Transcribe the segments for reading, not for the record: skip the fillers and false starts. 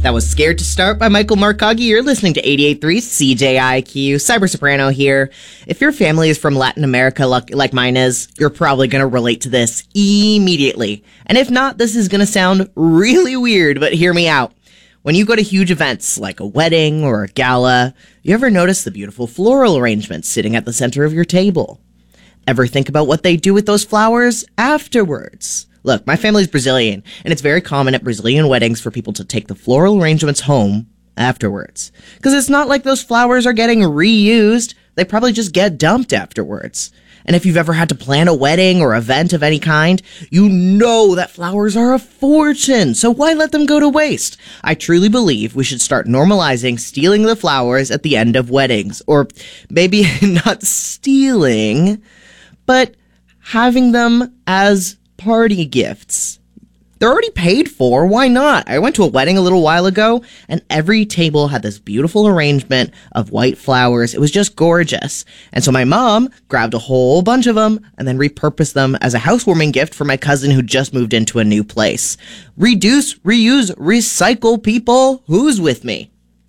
That was Scared to Start by Michael Markagi. You're listening to 88.3 CJIQ. Cyber Soprano here. If your family is from Latin America like mine is, you're probably going to relate to this immediately. And if not, this is going to sound really weird, but hear me out. When you go to huge events like a wedding or a gala, you ever notice the beautiful floral arrangements sitting at the center of your table? Ever think about what they do with those flowers afterwards? Look, my family's Brazilian, and it's very common at Brazilian weddings for people to take the floral arrangements home afterwards. Because it's not like those flowers are getting reused. They probably just get dumped afterwards. And if you've ever had to plan a wedding or event of any kind, you know that flowers are a fortune. So why let them go to waste? I truly believe we should start normalizing stealing the flowers at the end of weddings. Or maybe not stealing, but having them as party gifts. They're already paid for. Why not? I went to a wedding a little while ago, and every table had this beautiful arrangement of white flowers. It was just gorgeous. And so my mom grabbed a whole bunch of them and then repurposed them as a housewarming gift for my cousin who just moved into a new place. Reduce, reuse, recycle, people. Who's with me?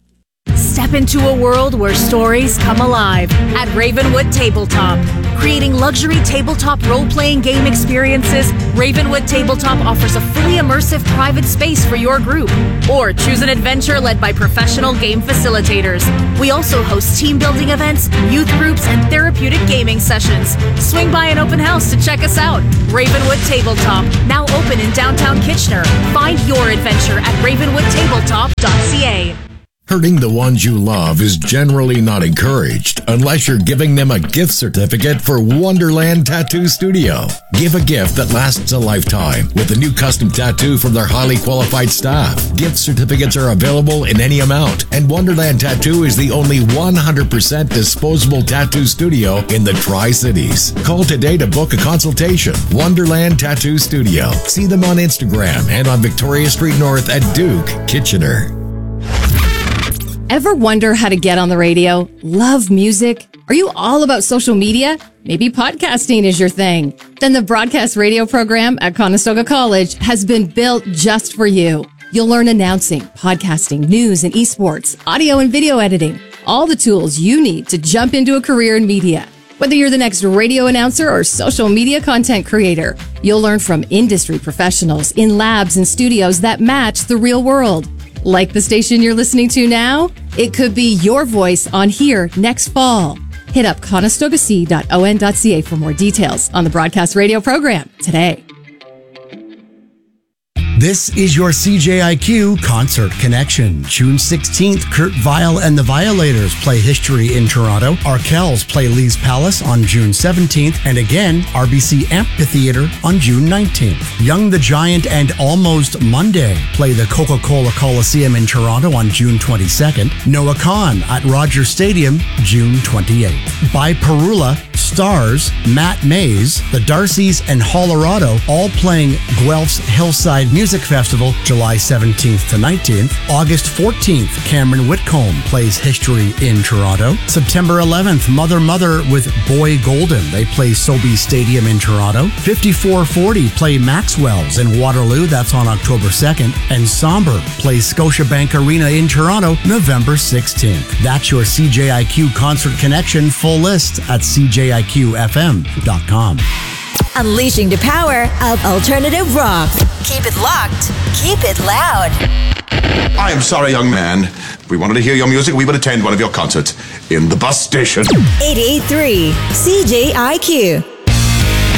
Step into a world where stories come alive at Ravenwood Tabletop. Creating luxury tabletop role-playing game experiences, Ravenwood Tabletop offers a fully immersive private space for your group. Or choose an adventure led by professional game facilitators. We also host team-building events, youth groups, and therapeutic gaming sessions. Swing by an open house to check us out. Ravenwood Tabletop, now open in downtown Kitchener. Find your adventure at ravenwoodtabletop.ca. Hurting the ones you love is generally not encouraged unless you're giving them a gift certificate for Wonderland Tattoo Studio. Give a gift that lasts a lifetime with a new custom tattoo from their highly qualified staff. Gift certificates are available in any amount, and Wonderland Tattoo is the only 100% disposable tattoo studio in the Tri-Cities. Call today to book a consultation. Wonderland Tattoo Studio. See them on Instagram and on Victoria Street North at Duke, Kitchener. Ever wonder how to get on the radio? Love music? Are you all about social media? Maybe podcasting is your thing. Then the broadcast radio program at Conestoga College has been built just for you. You'll learn announcing, podcasting, news and esports, audio and video editing, all the tools you need to jump into a career in media. Whether you're the next radio announcer or social media content creator, you'll learn from industry professionals in labs and studios that match the real world. Like the station you're listening to now? It could be your voice on here next fall. Hit up conestogac.on.ca for more details on the broadcast radio program today. This is your CJIQ Concert Connection. June 16th, Kurt Vile and the Violators play History in Toronto. Arkells play Lee's Palace on June 17th. And again, RBC Amphitheater on June 19th. Young the Giant and Almost Monday play the Coca-Cola Coliseum in Toronto on June 22nd. Noah Kahn at Rogers Stadium, June 28th. By Perula, Stars, Matt Mays, the Darcys, and Hollerado all playing Guelph's Hillside Music Festival, July 17th to 19th. August 14th, Cameron Whitcomb plays History in Toronto. September 11th, Mother with Boy Golden. They play Sobeys Stadium in Toronto. 5440 play Maxwell's in Waterloo. That's on October 2nd. And Somber plays Scotiabank Arena in Toronto, November 16th. That's your CJIQ Concert Connection. Full list at CJIQFM.com. Unleashing the power of alternative rock. Keep it locked. Keep it loud. I am sorry, young man. If we wanted to hear your music, we would attend one of your concerts in the bus station. 88.3 CJIQ.